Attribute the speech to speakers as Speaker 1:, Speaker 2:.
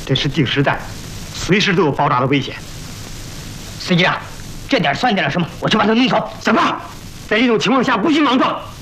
Speaker 1: 这是定时弹，随时都有爆炸的危险。
Speaker 2: 司机长，这点算得了什么？我去把他弄走。
Speaker 1: 小胖，在这种情况下不许莽撞。